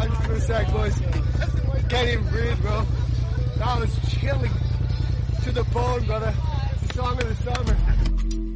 just for a sec, boys. Can't even breathe, bro. That was chilling to the bone, brother. It's the song of the summer.